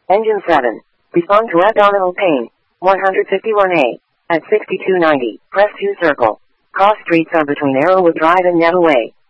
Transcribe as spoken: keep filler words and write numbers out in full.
Engine seven. Respond to abdominal pain. one fifty-one A. At sixty-two ninety, press two circle. Cross streets are between Arrowwood Drive and Neville Way.